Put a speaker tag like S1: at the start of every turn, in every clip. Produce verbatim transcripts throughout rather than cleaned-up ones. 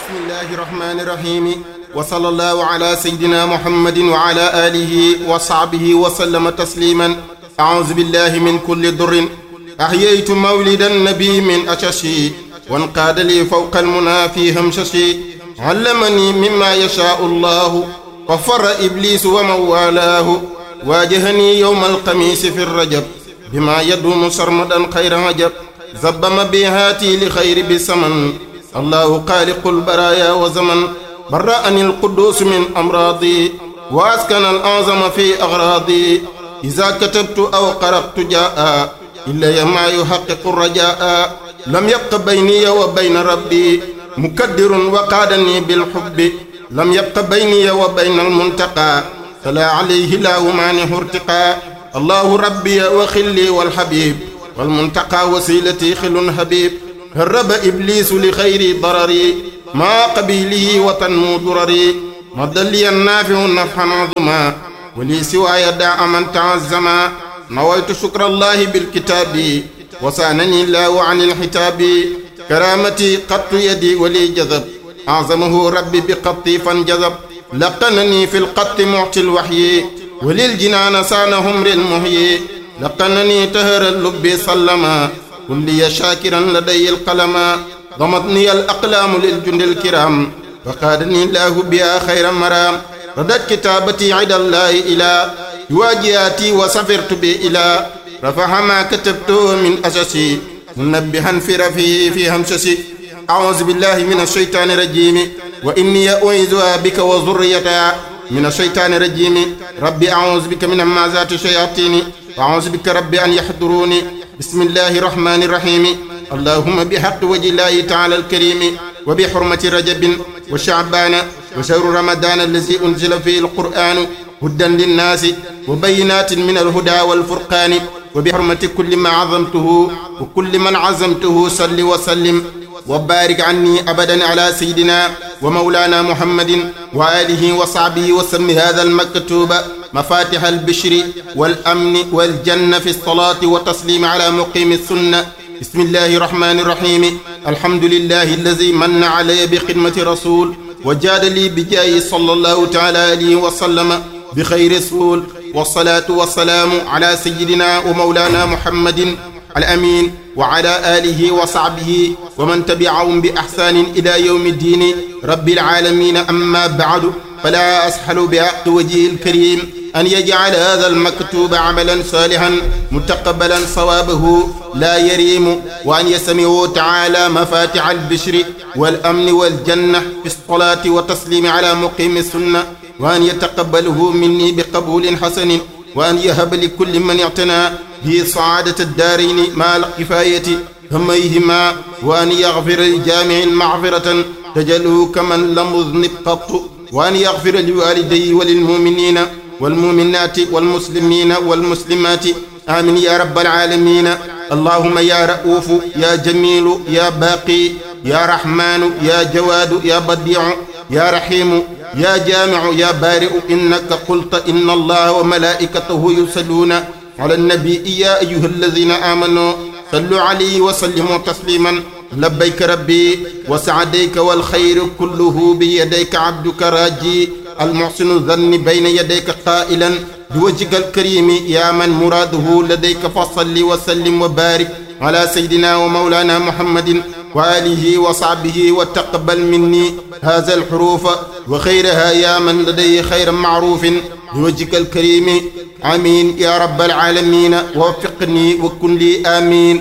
S1: bismillahi rahmani rahimi wa sallallahu ala sayyidina muhammadin wa ala alihi wa sahbihi wa sallama tasliman. a'uuzu billahi min kulli durrin ahyaytu mawlidan nabi min ashashi wanqaada li fawqa almuna fi hamshashi. allamani mimma yashaa'u allahu wa farra iblisu wa man walaahu. waajahani yawma alxamiisi fi rajab bima yaduumu sarmadan xayra ajab. zabba mabihaati li xayri bi saman allahu xaaliqul baraaya wa zaman. barra'ani alquddus min amraadi wa askana al azama fi aghraadi. iza katabtu aw qara'tu jaa'a illaya maa yuhaqqiqu rajaa'a. lam yabqa bayniya wa bayna rabbi mukaddirun wa qaadani bil hubbi. lam yabqa bayniya wa bayna al muntaqa fala alayhi laahu maanihu irtiqaa. allahu rabbiya wa xilli wal habib wal muntaqa wasilati xilun habib. harraba iblisu li xayri darari maa qabilihi wa tanmu durari. madaliya naafiu nafhan azuma wali siwaaya daa man taazama. nawaytu shukra allahi bilkitaabi wasaanani laahu an ilxitaabi. karaamati qattu yadi wali jazab azamahu rabbi bi qatti fanjazab. laqanani fi lqatti mucti lwaxyi waliljinaana saana humri lmuhyi. laqanani tahara lubbi sallama kulliya shaakiran ladayi alqalama. damatni alaqlaamu liljundi alkiram wa qaadani laahu biha xayra maram. radat kitaabati idallahi ila yuwaajiyaati wa safirtu bi ila rafaha ma katabtu min asasi munabbihan fi rafihi fi hamsasi. a'uuzu billahi min ashaytaani rajimi wa inni u'iizuha bika wa zurriyataha min ashaytaani rajimi. rabbi a'uuzu bika min hamazaati shayaatini wa a'uuzu bika rabbi an yahduruni. bismillahi rahmani rahimi. allahumma bihaqqi wajhillahi ta'ala alkarimi wa bi hurmati rajabin wa sha'bana wa shahri ramadana allazi unzila fihi alqur'anu hudan linnaasi wa bayyinatin min alhuda walfurqani wa bi hurmati kulli ma azamtuhu wa kulli man azamtuhu salli wa sallim wa barik anni abadan ala sayyidina wa mawlana muhammadin wa alihi wa sahbihi wa sammi hadha almaktuba mafatiha albishri wal amni wal janna fi salati wa taslimi ala muqimi sunna. bismillahi rahmani rahimi. alhamdulillahi allazi manna alayya bi xidmati rasul wa jaada lii bi jaayi sallallahu taala alayhi wa sallama bi xayri rasul. wasalaatu wasalaamu ala sayyidina wa mawlana muhammadin al amin wa ala alihi wa sahbihi wa man tabi'ahum bi ihsanin ila yawmi diini rabbil alamin. amma ba'du fala ashalu bi haqqi wajhihi al karim an yaj'ala hadha al maktuba amalan salihan mutaqabbalan sawabahu la yarimu wa an yasmi'u ta'ala mafatiha al bishri wal amni wal janna fi salati wa taslimi ala muqimi sunna wa an yataqabbalahu minni bi qabulin hasanin wa an yahaba li kulli man i'tana bi sa'adati ad-darayni ma al kifayati hammayhima wa an yaghfira li jami'in maghfiratan tajaluhu kaman lam yudhnib qattu wa an yaghfira li walidayhi wa lil mu'minina wal mu'minati wal muslimina wal muslimati amin ya rabbal alamin. allahumma ya ra'ufu ya jamilu ya baqi ya rahmanu ya jawadu ya badi'u ya rahimu ya jami'u ya bari'u innaka qulta inna allaha wa malaikatahu yusalluna ala an-nabiyyi ya ayyuhalladhina amanu sallu alayhi wa sallimu tasliman. labbayka rabbi wa sa'dayka wal khayru kulluhu bi yadayka abduka raji al-muhsinu dhanni bayna yadayka qailan biwajhika al-karimi ya man muraduhu ladayka fasalli wa sallim wa barik ala sayyidina wa mawlana muhammadin wa alihi wa sahbihi wa taqabbal minni hadha al-hurufa wa khayraha ya man ladayhi khayran ma'rufin biwajhika al-karimi amin ya rabbal alamin. waffiqni wa kun li amin.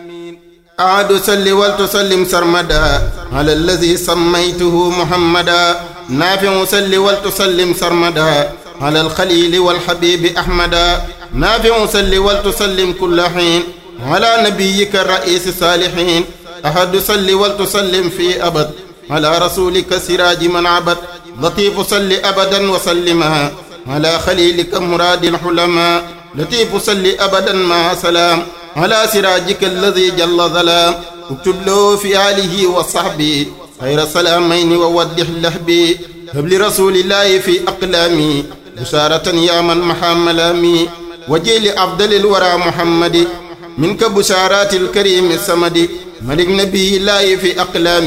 S1: aadu salli wal tusallim sarmada ala allazi sammaytuhu muhammada. naafi'u salli wal tusallim sarmada ala alxalili walxabibi ahmada. naafi'u salli wal tusallim kulla xiin ala nabiyyika raisi saalihin. ahadu salli wal tusallim fi abad ala rasulika siraaji man abad. latifu salli abadan wa sallima ala xalilika muraadil xulama. latifu salli abadan ma salaam ala siraajika alladi jalla zalaam. uktub lahu fi aalihi wa sahbihi xayra salaamayni wa waddih lahbi. habli rasulillahi fi aqlaami bushaaratan yaa man maha malaami. wajili afdalil wara muhammadi minka bushaaratil karimi samadi. malik nabiyillahi fi aqlaami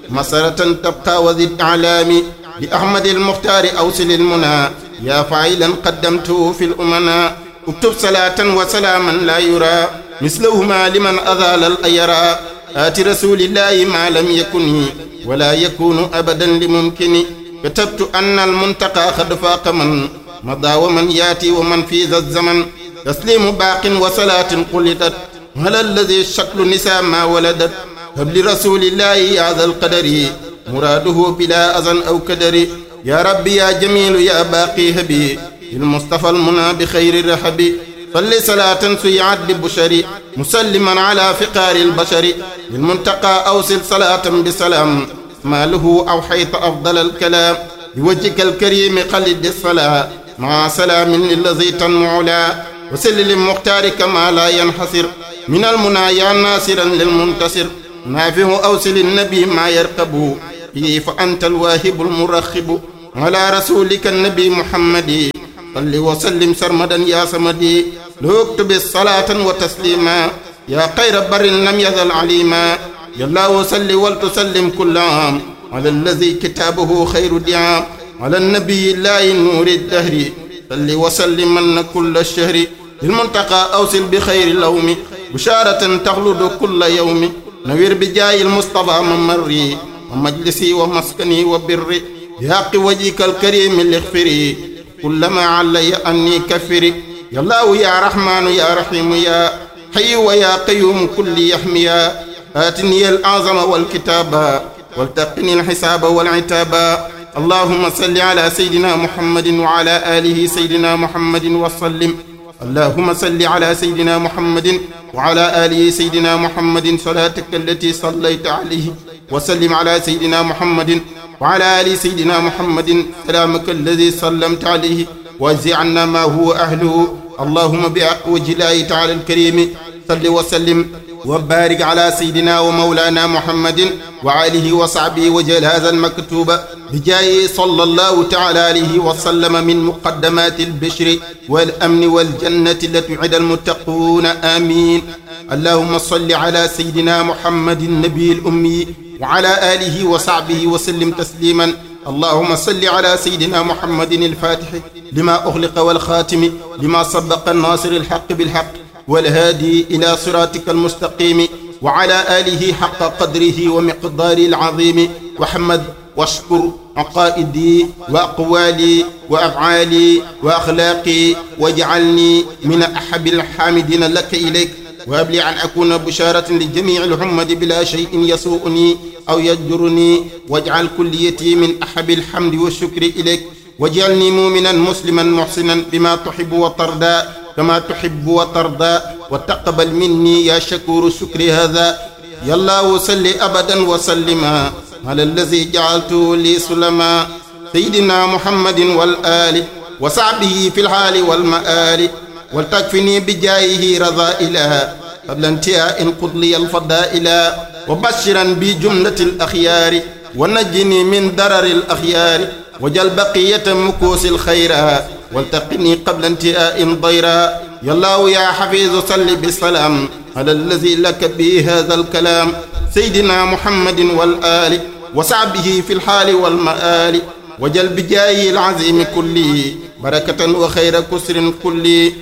S1: مسرة تبقى وذي الإعلام بأحمد المختار أوصل المنى يا فاعلا قدمته في الأمنا اكتب صلاة وسلاما لا يرى مثلهما لمن أذال الأيرى آت رسول الله ما لم يكن ولا يكون أبدا لممكن كتبت أن المنتقى قد فاق من مضى ومن ياتي ومن في ذا الزمن تسليم باق وصلاة قلتت هل الذي الشكل نساء ما ولدت هب لرسول الله هذا القدر مراده بلا أذن أو كدر يا ربي يا جميل يا باقي هبي المصطفى المنى بخير الرحب صل صلاة سيعت ببشر مسلما على فقار البشر للمنتقى أوصل صلاة بسلام ما له أوحيت أفضل الكلام بوجهك الكريم قلد الصلاة مع سلام للذي تنمو لا وسل للمختار كما لا ينحصر من المنى يا ناصرا للمنتصر نافه أوصل النبي ما يرقب به فأنت الواهب المرخب على رسولك النبي محمد صل وسلم سرمدا يا سمدي لوكتب الصلاة وتسليما يا خير بر لم يزل عليما يا الله وسل ولتسلم كل عام على الذي كتابه خير دعام على النبي الله نور الدهر صل وسلم من كل الشهر للمنتقى أوصل بخير اللوم بشارة تخلد كل يوم نوير بجاي المصطفى ممري ومجلسي ومسكني وبري بحق وجهك الكريم الاغفري كلما علي أني كفري يا الله يا رحمن يا رحيم يا حي ويا قيوم كل يحميا آتني الأعظم والكتابا والتقني الحساب والعتابا اللهم صل على سيدنا محمد وعلى آله سيدنا محمد وسلم اللهم صل على سيدنا محمد وعلى آله سيدنا محمد صلاتك التي صليت عليه وسلم على سيدنا محمد وعلى آل سيدنا محمد سلامك الذي سلمت عليه واجزي عنا ما هو أهله اللهم بحق وجه الله تعالى الكريم صل وسلم وبارك على سيدنا ومولانا محمد وعليه وصحبه وجل هذا المكتوب بجاه صلى الله تعالى عليه وسلم من مقدمات البشر والأمن والجنة التي وعد المتقون آمين. اللهم صل على سيدنا محمد النبي الأمي وعلى آله وصحبه وسلم تسليما. اللهم صل على سيدنا محمد الفاتح لما أغلق والخاتم لما سبق الناصر الحق بالحق والهادي إلى صراطك المستقيم وعلى آله حق قدره ومقداره العظيم. وحمد واشكر عقائدي وأقوالي وأفعالي وأخلاقي واجعلني من أحب الحامدين لك إليك وهب لي أن أكون بشارة لجميع الحمد بلا شيء يسوءني أو يجرني واجعل كليتي من أحب الحمد والشكر إليك واجعلني مؤمنا مسلما محسنا بما تحب وترضى كما تحب وترضى وتقبل مني يا شكور الشكر هذا. يا الله صل أبدا وسلما على الذي جعلته لي سلما سيدنا محمد والآل وصحبه في الحال والمآل ولتكفني بجاهه رذائلا قبل انتهاء قضلي الفضائلا وبشرا بجملة الأخيار ونجني من درر الأخيار وجل بقية مكوس الخيرا والتقني قبل انتهاء ضيرا. يا الله يا حفيظ صل بالسلام على الذي لك به هذا الكلام سيدنا محمد والآل وصحبه في الحال والمآل وجل بجاهه العظيم كله بركة وخير كسر كله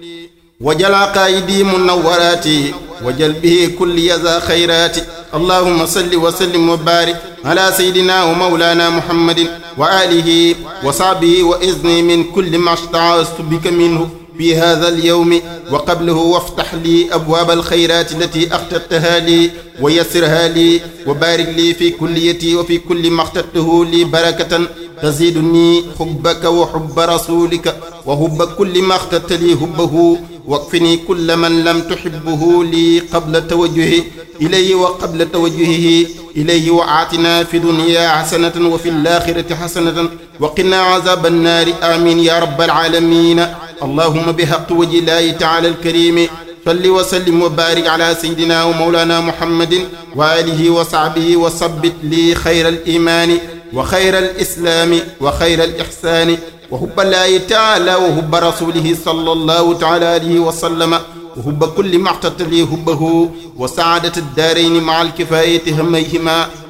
S1: وجل عقائدي منوراتي وجل به كل يذا خيراتي. اللهم صل وسلم وبارك على سيدنا ومولانا محمد وآله وصحبه وإذني من كل ما اشتعصت بك منه في هذا اليوم وقبله وافتح لي أبواب الخيرات التي أخترتها لي ويسرها لي وبارك لي في كليتي وفي كل ما اخترته لي بركة تزيدني حبك وحب رسولك وحب كل ما اخترت لي حبه واكفني كل من لم تحبه لي قبل توجهه إليه وقبل توجهه إليه وآتنا في دنيا حسنة وفي الآخرة حسنة وقنا عذاب النار آمين يا رب العالمين. اللهم بحق وجه الله تعالى الكريم صل وسلم وبارك على سيدنا ومولانا محمد وآله وصحبه وثبت لي خير الإيمان وخير الإسلام وخير الإحسان وحب الله تعالى وحب رسوله صلى الله تعالى عليه وسلم وحب كل ما احتت لي حبه وسعادة الدارين مع الكفاية هميهما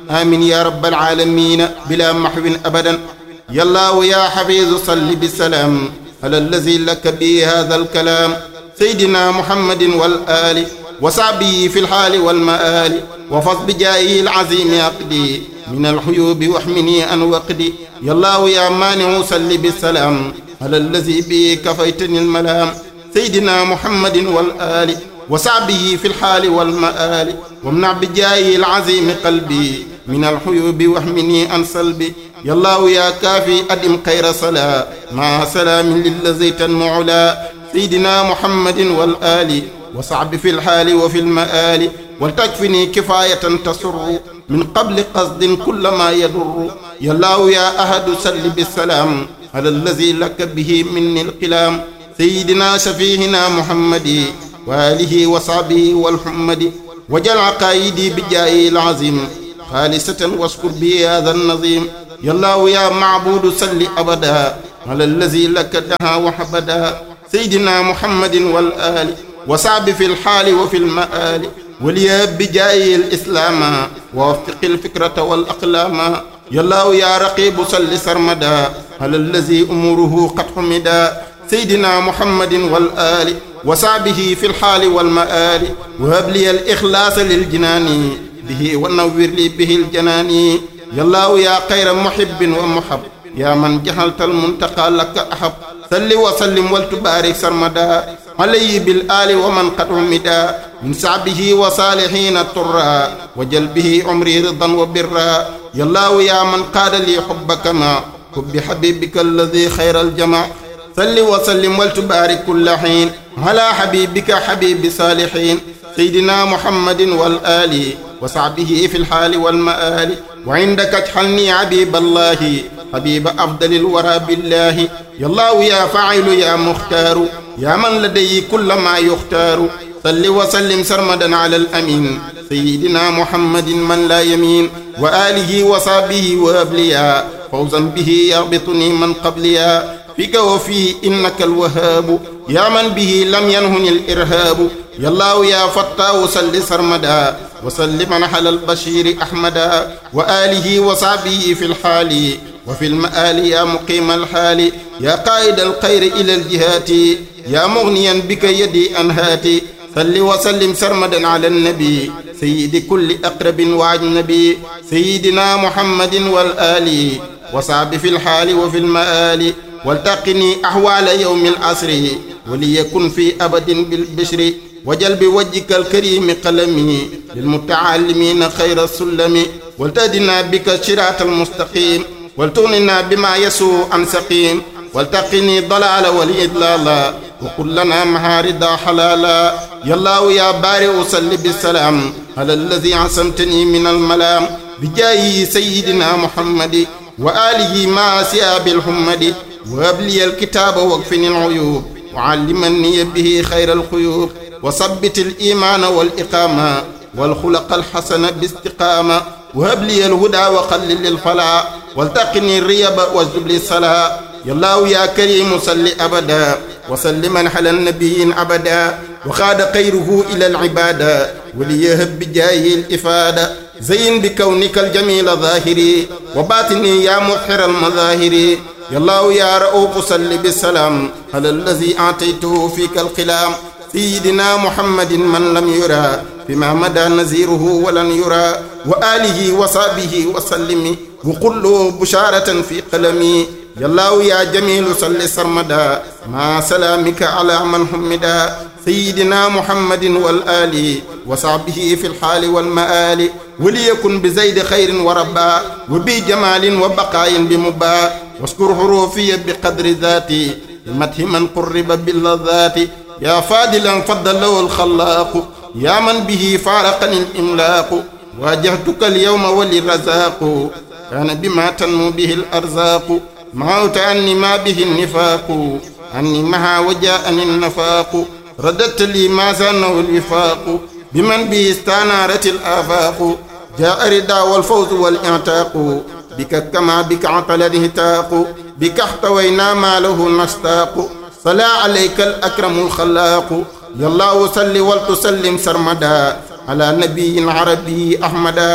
S1: آمين يا رب العالمين بلا محو أبدا. يا الله يا حفيظ صل بالسلام على الذي لك به هذا الكلام سيدنا محمد والآل وصحبه في الحال والمآل وفض بجائه العظيم أقدي من الحيوب واحمني أن وقدي. يا الله يا مانع صل بالسلام على الذي به كفيتني الملام سيدنا محمد والآل وصحبه في الحال والمآل وامنع بجائه العظيم قلبي من الحيوب واحمني أن سلبي. يا الله يا كافي أدم خير صلاة مع سلام للذي تنمو علا سيدنا محمد والآل وصعب في الحال وفي المآل ولتكفني كفاية تسر من قبل قصد كل ما يضر. يا الله يا أحد سل بالسلام على الذي لك به مني القلام سيدنا شفيهنا محمد وآله وصحبه والحمد وجل عقايدي بجائه العظيم خالصة واشكر به هذا النظيم. يا الله يا معبود صل أبدا على الذي لك دها وحبدا سيدنا محمد والآل وصعب في الحال وفي المآل ولياب بجائه الإسلام ووفق الفكرة والأقلام. يا الله يا رقيب صل سرمدا على الذي أموره قد حمدا سيدنا محمد والآل وصعبه في الحال والمآل وهب لي الإخلاص للجنان به ونور لي به الجنان. يا الله يا خير محب ومحب يا من جعلت المنتقى لك أحب صل وسلم ولتبارك سرمدا عليه بالآل ومن قد عمدا من صعبه وصالحين الطرا وجلبه عمري رضا وبرا. يا الله يا من قاد لي حبك ما حب حبيبك الذي خير الجمع صل وسلم ولتبارك كل حين على حبيبك حبيب صالحين سيدنا محمد والآل وصحبه في الحال والمآل وعندك اجعلني حبيب الله حبيب أفضل الورى بالله. يا الله يا فاعل يا مختار يا من لدي كل ما يختار صل وسلم سرمدا على الأمين سيدنا محمد من لا يمين وآله وصحبه وأبليا فوزا به يربطني من قبليا فيك وفي إنك الوهاب يا من به لم ينهني الإرهاب. يا الله يا فتاه صل سرمدا وسلم على البشير أحمدا وآله وصحبه في الحال وفي المآل يا مقيم الحال يا قائد الخير إلى الجهات يا مغنيا بك يدي أنهاتي صل وسلم سرمدا على النبي سيد كل أقرب وأجنبي سيدنا محمد والآل وصحب في الحال وفي المآل والتقني أحوال يوم العصر وليكن في أبد بالبشر وجلب وجهك الكريم قلمي للمتعلمين خير السلم والتدنا بك الصراط المستقيم ولتغننا بما يسوء عن سقيم والتقني ضلال والإضلال وكلنا مع رضا حلالا. يا الله يا بارئ صل بالسلام على الذي عصمتني من الملام بجاه سيدنا محمد وآله مع سياب الحمد وابلي الكتاب واكفني العيوب وعلمني به خير الخيوب وثبت الإيمان والإقامة والخلق الحسن باستقامة وهب لي الهدى وقلل الفلاح والتقني الريب واجلب لي الصلاة. يا الله يا كريم صل أبدا وسلم على النبي أبدا وخاد خيره إلى العبادة وليهب بجاهه الإفادة زين بكونك الجميل ظاهري وباطني يا مظهر المظاهر. يا الله يا رؤوف صل بالسلام على الذي أعطيته فيك القلام سيدنا محمد من لم يرى بما مدى نزيره ولن يرى وآله وصحبه وسلم وقل له بشارة في قلمي. يا الله يا جميل صل سرمدا مع سلامك على من حمدا سيدنا محمد والآل وصحبه في الحال والمآل وليكن بزيد خير وربا وبجمال وبقاء بمبا واشكر حروفي بقدر ذاتي المدح من قرب باللذات. يا فاضلا فضله الخلاق يا من به فارقني الإملاق واجهتك اليوم وللرزاق كان بما تنمو به الأرزاق معوت عني ما به النفاق عني مها وجاءني النفاق رددت لي ما زانه الوفاق بمن به استنارت الآفاق جاء ردا والفوز والإعتاق بك كما بك عطل الهتاق بك احتوينا ما له نشتاق صلى عليك الأكرم الخلاق. يا الله صل ولتسلم سرمدا على نبي عربي أحمدا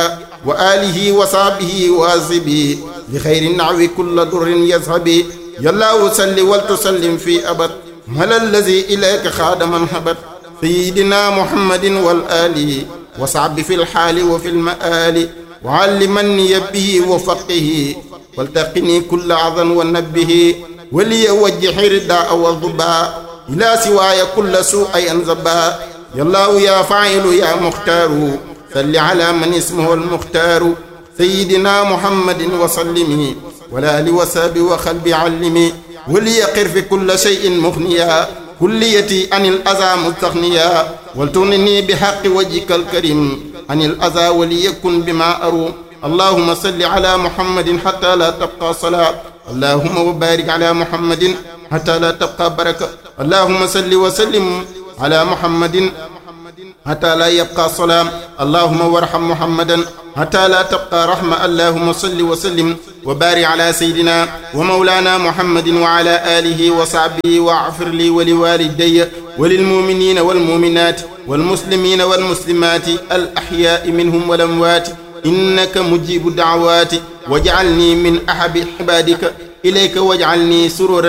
S1: وآله وصحبه وازبي لخير النعو كل در يذهبي يا الله صل ولتسلم في أبد على الذي إليك خادما هبت سيدنا محمد والآل وصعب في الحال وفي المآل وعلمني به وفقه والتقني كل عظا ونبه وليوجه رداء والضباء إلى سواي كل سوء ينزبا يا الله يا فاعل يا مختار صل على من اسمه المختار سيدنا محمد وسلم والآل وصحبه وخلب علمي وليقر في كل شيء مغنيا كليتي عن الأذى مستغنيا ولتغنني بحق وجهك الكريم عن الأذى وليكن بما أروم اللهم صل على محمد حتى لا تبقى صلاة اللهم وبارك على محمد حتى لا تبقى بركة اللهم صل وسلم على محمد حتى لا يبقى صلاة اللهم وارحم محمدا حتى لا تبقى رحمة اللهم صل وسلم وبارك على سيدنا ومولانا محمد وعلى آله وصحبه واغفر لي ولوالدي وللمؤمنين والمؤمنات والمسلمين والمسلمات الأحياء منهم والأموات إنك مجيب الدعوات واجعلني من أحب عبادك إليك واجعلني سرورا